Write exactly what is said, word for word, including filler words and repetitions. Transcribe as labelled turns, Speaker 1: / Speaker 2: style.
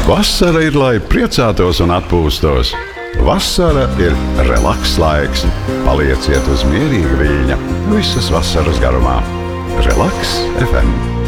Speaker 1: Vasara ir, lai priecātos un atpūstos. Vasara ir relaks laiks. Palieciet uz mierīga viļņa visas vasaras garumā. Relaks F M.